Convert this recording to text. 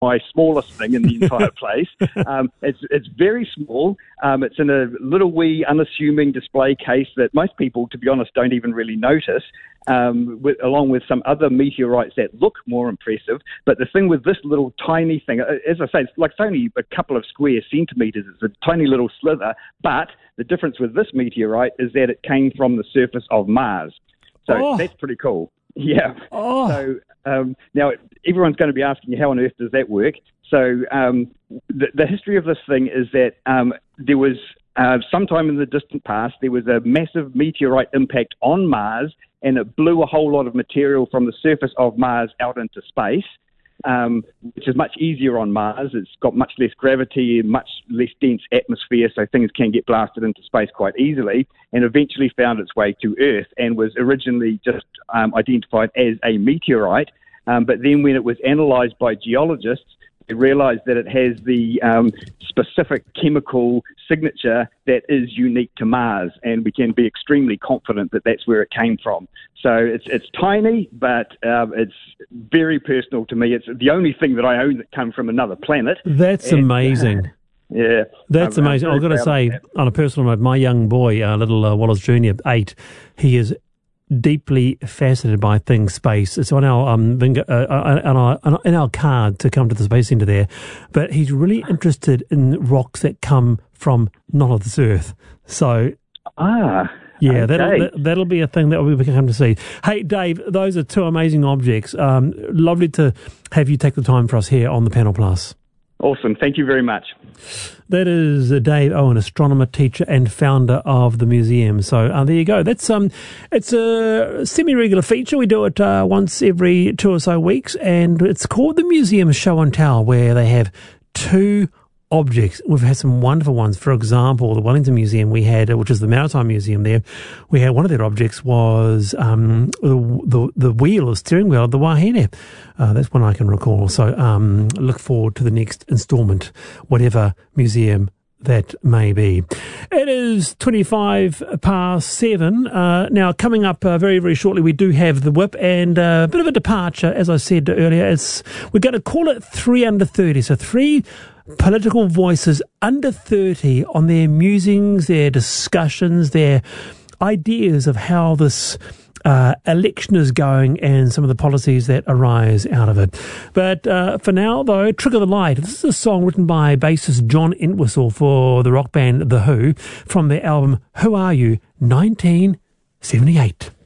my smallest thing in the entire place. It's very small. It's in a little wee unassuming display case that most people, to be honest, don't even really notice, along with some other meteorites that look more impressive. But the thing with this little tiny thing, as I say, it's only a couple of square centimetres. It's a tiny little slither. But the difference with this meteorite is that it came from the surface of Mars. So that's pretty cool. Yeah. So now everyone's going to be asking, how on earth does that work? So the history of this thing is that there was, sometime in the distant past, there was a massive meteorite impact on Mars, and it blew a whole lot of material from the surface of Mars out into space, which is much easier on Mars. It's got much less gravity and much less dense atmosphere, so things can get blasted into space quite easily, and eventually found its way to Earth and was originally just identified as a meteorite. But then when it was analysed by geologists, they realised that it has the specific chemical signature that is unique to Mars, and we can be extremely confident that that's where it came from. So it's tiny, but it's very personal to me. It's the only thing that I own that comes from another planet. That's amazing. Yeah. That's amazing. I've got to say, on a personal note, my young boy, little Wallace Jr., 8, he is deeply fascinated by things space. It's on our in our card to come to the Space Centre there, but he's really interested in rocks that come from not of this Earth. So yeah, okay. That'll be a thing that we can come to see. Hey, Dave, those are two amazing objects. Lovely to have you take the time for us here on the Panel Plus. Awesome. Thank you very much. That is Dave Owen, astronomer, teacher, and founder of the museum. So there you go. That's it's a semi-regular feature. We do it once every 2 or so weeks, and it's called the Museum Show and Tell, where they have two objects. We've had some wonderful ones. For example, the Wellington Museum we had, which is the Maritime Museum there, we had one of their objects was the wheel, the steering wheel of the Wahine. That's one I can recall. So look forward to the next instalment, whatever museum that may be. It is 7:25. Now, coming up very, very shortly, we do have the whip and a bit of a departure, as I said earlier. We're going to call it 3 under 30. So 3 political voices under 30 on their musings, their discussions, their ideas of how this election is going and some of the policies that arise out of it. But for now, though, Trick of the Light. This is a song written by bassist John Entwistle for the rock band The Who from their album Who Are You, 1978.